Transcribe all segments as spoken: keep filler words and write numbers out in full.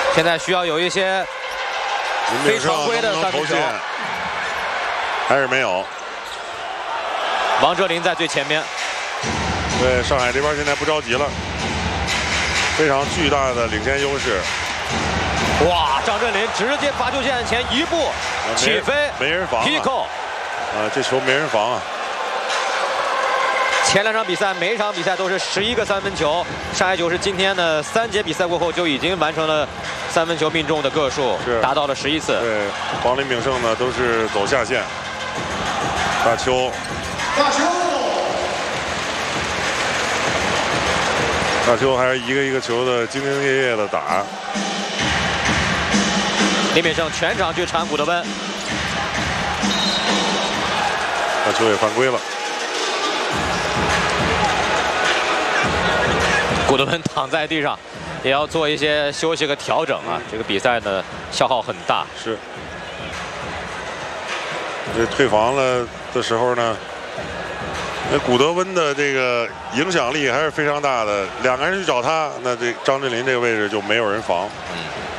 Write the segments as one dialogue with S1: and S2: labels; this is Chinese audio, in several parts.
S1: 现在需要有一些非常规的三分球，
S2: 还是没有。
S1: 王哲林在最前面。
S2: 对，上海这边现在不着急了，非常巨大的领先优势。
S1: 哇，张镇麟直接罚球线前一步起飞，
S2: 没人防。
S1: 劈扣。
S2: 啊，这球没人防啊。
S1: 前两场比赛，每一场比赛都是十一个三分球。上海九是今天的三节比赛过后就已经完成了三分球命中的个数，达到了十一次。
S2: 对，黄林炳胜呢都是走下线。大邱，
S3: 大邱，
S2: 大邱还是一个一个球的兢兢业业的打。
S1: 林炳胜全场去缠古德温，
S2: 大邱也犯规了。
S1: 古德温躺在地上，也要做一些休息和调整啊。这个比赛呢，消耗很大。
S2: 是。这退防了的时候呢，那古德温的这个影响力还是非常大的。两个人去找他，那这张镇麟这个位置就没有人防。
S1: 嗯。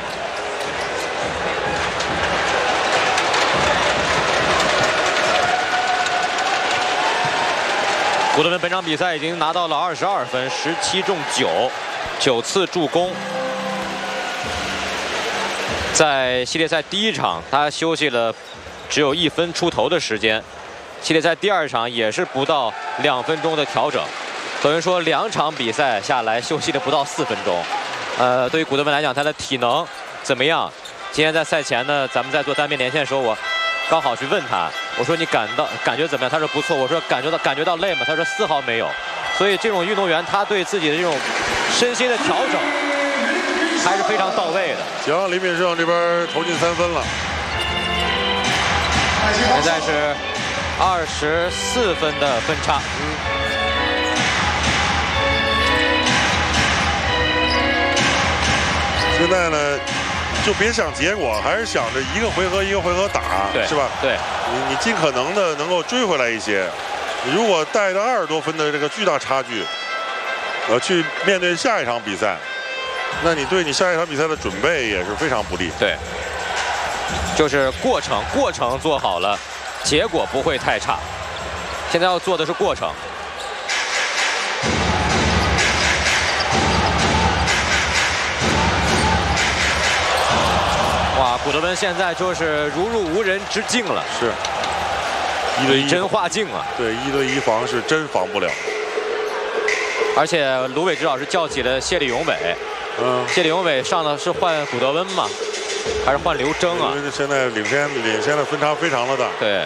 S1: 古德温本场比赛已经拿到了二十二分，十七中九，九次助攻。在系列赛第一场，他休息了只有一分出头的时间。系列赛第二场也是不到两分钟的调整，等于说两场比赛下来休息了不到四分钟。呃，对于古德温来讲，他的体能怎么样？今天在赛前呢，咱们在做单边连线的时候，我 刚好去问他，我说你感到感觉怎么样？他说不错。我说感觉到感觉到累吗？他说丝毫没有。所以这种运动员他对自己的这种身心的调整还是非常到位的。
S2: 行，林炳胜这边投进三分了，
S1: 现在是二十四分的分差。嗯。
S2: 现在呢？ 就别想结果，还是想着一个回合一个回合打，是吧？
S1: 对，
S2: 你你尽可能的能够追回来一些。你如果带着二十多分的这个巨大差距，呃，去面对下一场比赛，那你对你下一场比赛的准备也是非常不利。
S1: 对，就是过程，过程做好了，结果不会太差。现在要做的是过程。 哇，古德温现在就是如入无人之境了，
S2: 是一对一
S1: 真化境啊！
S2: 对，一对一防是真防不了。
S1: 而且卢伟指导是叫起了谢立永伟，嗯，谢立永伟上的是换古德温吗？还是换刘铮啊？
S2: 因为现在领先领先的分差非常的大。
S1: 对。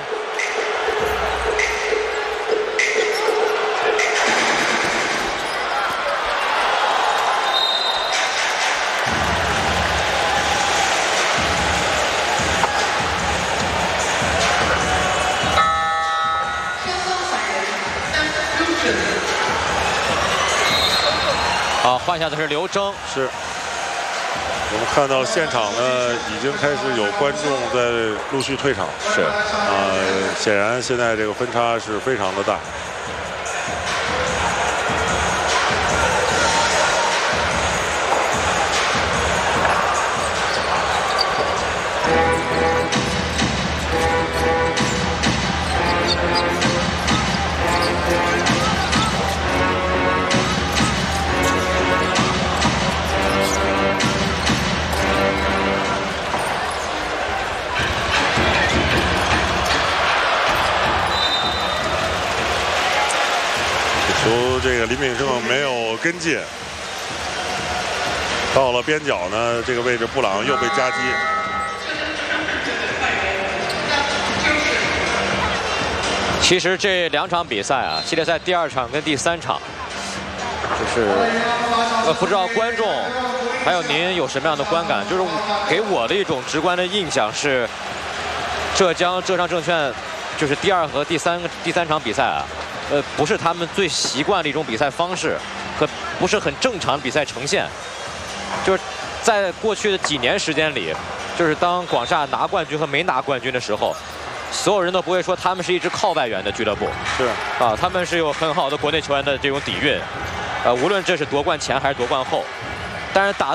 S1: 好，换下的是刘铮。是。
S2: 我们看到现场呢，已经开始有观众在陆续退场。
S1: 是。
S2: 啊、呃，显然现在这个分差是非常的大。 球这个林炳胜没有跟进，到了边角呢，这个位置布朗又被夹击。
S1: 其实这两场比赛啊，系列赛第二场跟第三场，就是呃不知道观众还有您有什么样的观感？就是给我的一种直观的印象是，浙江浙商证券就是第二和第三第三场比赛啊。 呃，不是他们最习惯的一种比赛方式，和不是很正常的比赛呈现。就是在过去的几年时间里，就是当广厦拿冠军和没拿冠军的时候，所有人都不会说他们是一支靠外援的俱乐部。
S2: 是
S1: 啊，他们是有很好的国内球员的这种底蕴。呃，无论这是夺冠前还是夺冠后，但是打。